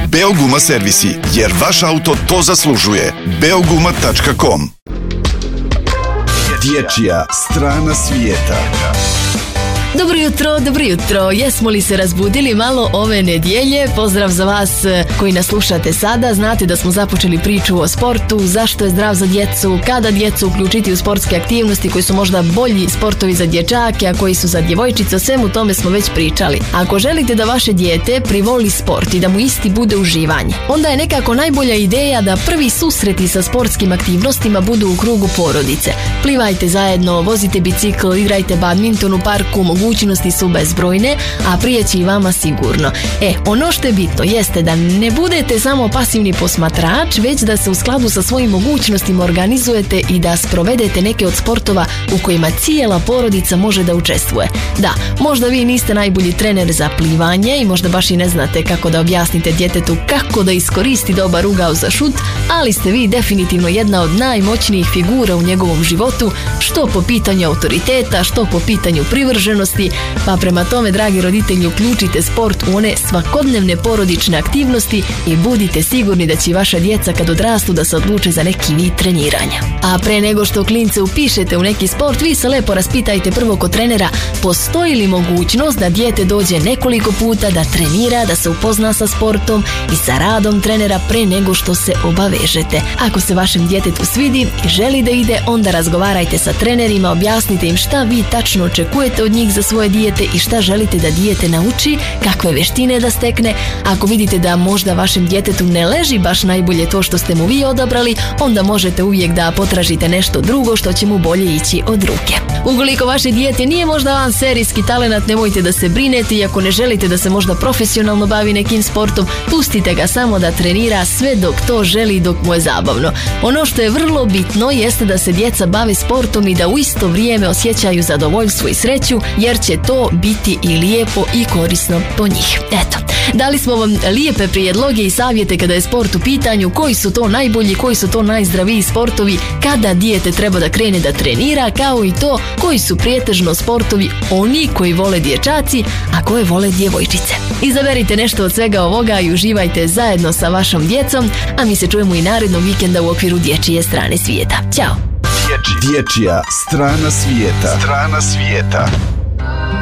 Beoguma servisi, jer vaš auto to zaslužuje. Beoguma.com. Dječja strana svijeta. Dobro jutro. Jesmo li se razbudili malo ove nedjelje? Pozdrav za vas koji nas slušate sada. Znate da smo započeli priču o sportu, zašto je zdrav za djecu, kada djecu uključiti u sportske aktivnosti koji su možda bolji sportovi za dječake, a koji su za djevojčice, o svemu tome smo već pričali. Ako želite da vaše dijete privoli sport i da mu isti bude uživanje, onda je nekako najbolja ideja da prvi susreti sa sportskim aktivnostima budu u krugu porodice. Plivajte zajedno, vozite bicikl, igrajte badminton u parku, mogućnosti su bezbrojne, a prijeći i vama sigurno. Ono što je bitno jeste da ne budete samo pasivni posmatrač, već da se u skladu sa svojim mogućnostima organizujete i da sprovedete neke od sportova u kojima cijela porodica može da učestvuje. Da, možda vi niste najbolji trener za plivanje i možda baš i ne znate kako da objasnite djetetu kako da iskoristi dobar ugao za šut, ali ste vi definitivno jedna od najmoćnijih figura u njegovom životu, što po pitanju autoriteta, što po pitanju privrženosti. Pa prema tome, dragi roditelji, uključite sport u one svakodnevne porodične aktivnosti i budite sigurni da će vaša djeca kad odrastu da se odluče za neki vid treniranja. A pre nego što klince upišete u neki sport, vi se lepo raspitajte prvo kod trenera postoji li mogućnost da dijete dođe nekoliko puta da trenira, da se upozna sa sportom i sa radom trenera pre nego što se obavežete. Ako se vašem djetetu svidi i želi da ide, onda razgovarajte sa trenerima, objasnite im šta vi tačno očekujete od njih za svoje dijete i šta želite da dijete nauči, kakve veštine da stekne. Ako vidite da možda vašem djetetu ne leži baš najbolje to što ste mu vi odabrali, onda možete uvijek da potražite nešto drugo što će mu bolje ići od ruke. Ukoliko vaše dijete nije možda van serijski talenat, nemojte da se brinete, i ako ne želite da se možda profesionalno bavi nekim sportom, pustite ga samo da trenira sve dok to želi i dok mu je zabavno. Ono što je vrlo bitno jeste da se djeca bave sportom i da u isto vrijeme osjećaju zadovoljstvo i sreću, jer će to biti i lijepo i korisno po njih. Eto, dali smo vam lijepe prijedloge i savjete kada je sport u pitanju, koji su to najbolji, koji su to najzdraviji sportovi, kada dijete treba da krene da trenira, kao i to koji su pretežno sportovi oni koji vole dječaci, a koje vole djevojčice. Izaberite nešto od svega ovoga i uživajte zajedno sa vašom djecom, a mi se čujemo i narednog vikenda u okviru Dječje strane svijeta. Ćao! Dječja strana svijeta.